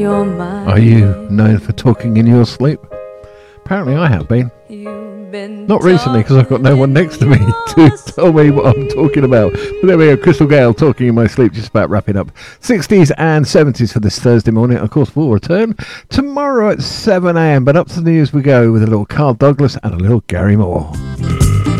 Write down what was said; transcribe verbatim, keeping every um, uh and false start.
your mind. Are you known for talking in your sleep? Apparently I have been. Not recently, because I've got no one next to me to tell me what I'm talking about. But there we go, Crystal Gale, talking in my sleep, just about wrapping up sixties and seventies for this Thursday morning. Of course, we'll return tomorrow at seven a.m. But up to the news we go with a little Carl Douglas and a little Gary Moore.